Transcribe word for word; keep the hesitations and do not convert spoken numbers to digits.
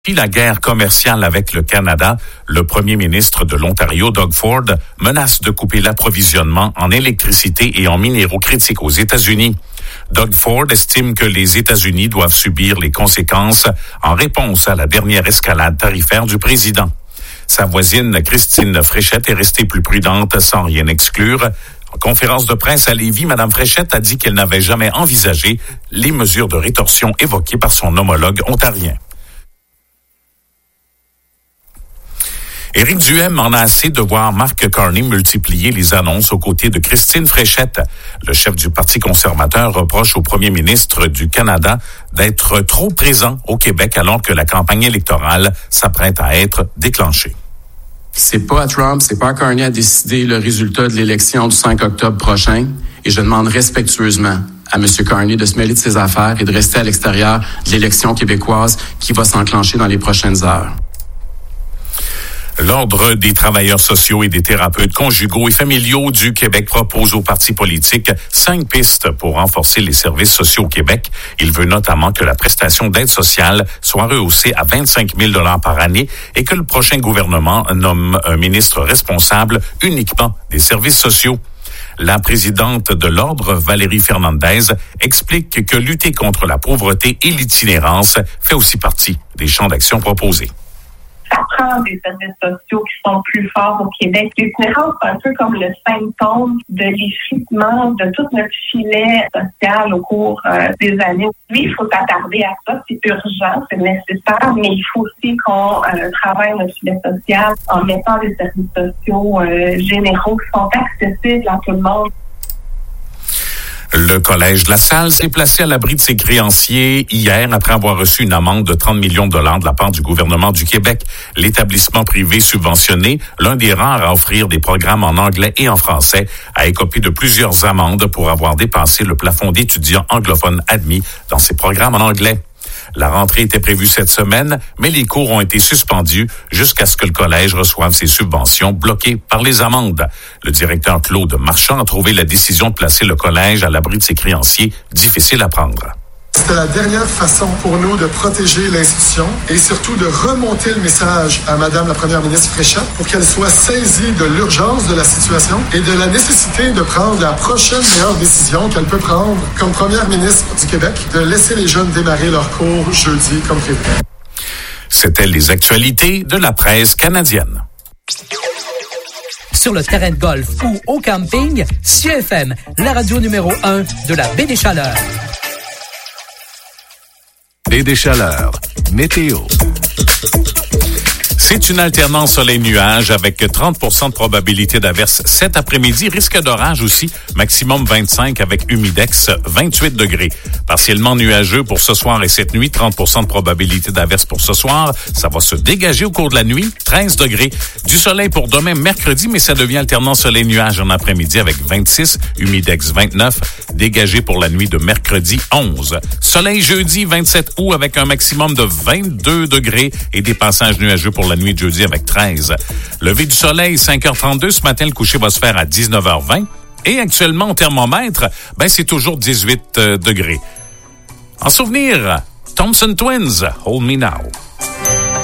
Puis la guerre commerciale avec le Canada, le premier ministre de l'Ontario, Doug Ford, menace de couper l'approvisionnement en électricité et en minéraux critiques aux États-Unis. Doug Ford estime que les États-Unis doivent subir les conséquences en réponse à la dernière escalade tarifaire du président. Sa voisine, Christine Fréchette, est restée plus prudente sans rien exclure. En conférence de presse à Lévis, Mme Fréchette a dit qu'elle n'avait jamais envisagé les mesures de rétorsion évoquées par son homologue ontarien. Éric Duhem en a assez de voir Mark Carney multiplier les annonces aux côtés de Christine Fréchette. Le chef du Parti conservateur reproche au premier ministre du Canada d'être trop présent au Québec alors que la campagne électorale s'apprête à être déclenchée. C'est pas à Trump, c'est pas à Carney à décider le résultat de l'élection du cinq octobre prochain. Et je demande respectueusement à M. Carney de se mêler de ses affaires et de rester à l'extérieur de l'élection québécoise qui va s'enclencher dans les prochaines heures. L'Ordre des travailleurs sociaux et des thérapeutes conjugaux et familiaux du Québec propose aux partis politiques cinq pistes pour renforcer les services sociaux au Québec. Il veut notamment que la prestation d'aide sociale soit rehaussée à vingt-cinq mille dollars par année et que le prochain gouvernement nomme un ministre responsable uniquement des services sociaux. La présidente de l'Ordre, Valérie Fernandez, explique que lutter contre la pauvreté et l'itinérance fait aussi partie des champs d'action proposés. Ça prend des services sociaux qui sont plus forts au Québec. L'itinérance, c'est un peu comme le symptôme de l'effritement de tout notre filet social au cours euh, des années. Oui, il faut s'attarder à ça. C'est urgent, c'est nécessaire, mais il faut aussi qu'on euh, travaille notre filet social en mettant des services sociaux euh, généraux qui sont accessibles à tout le monde. Le Collège La Salle s'est placé à l'abri de ses créanciers hier après avoir reçu une amende de trente millions de dollars de la part du gouvernement du Québec. L'établissement privé subventionné, l'un des rares à offrir des programmes en anglais et en français, a écopé de plusieurs amendes pour avoir dépassé le plafond d'étudiants anglophones admis dans ses programmes en anglais. La rentrée était prévue cette semaine, mais les cours ont été suspendus jusqu'à ce que le collège reçoive ses subventions bloquées par les amendes. Le directeur Claude Marchand a trouvé la décision de placer le collège à l'abri de ses créanciers difficile à prendre. C'était la dernière façon pour nous de protéger l'institution et surtout de remonter le message à Madame la Première ministre Fréchette pour qu'elle soit saisie de l'urgence de la situation et de la nécessité de prendre la prochaine meilleure décision qu'elle peut prendre comme Première ministre du Québec, de laisser les jeunes démarrer leur cours jeudi comme prévu. C'était les actualités de la presse canadienne. Sur le terrain de golf ou au camping, C F M, la radio numéro un de la Baie des Chaleurs. Baie des Chaleurs, météo. C'est une alternance soleil-nuage avec trente pour cent de probabilité d'averse cet après-midi. Risque d'orage aussi, maximum vingt-cinq avec humidex vingt-huit degrés. Partiellement nuageux pour ce soir et cette nuit, trente pour cent de probabilité d'averse pour ce soir. Ça va se dégager au cours de la nuit, treize degrés. Du soleil pour demain mercredi, mais ça devient alternance soleil-nuage en après-midi avec vingt-six, humidex vingt-neuf, dégagé pour la nuit de mercredi onze. Soleil jeudi vingt-sept août avec un maximum de vingt-deux degrés et des passages nuageux pour la nuit de jeudi avec treize. Lever du soleil, cinq heures trente-deux. Ce matin, le coucher va se faire à dix-neuf heures vingt. Et actuellement, au thermomètre, ben, c'est toujours dix-huit euh, degrés. En souvenir, Thompson Twins, Hold Me Now.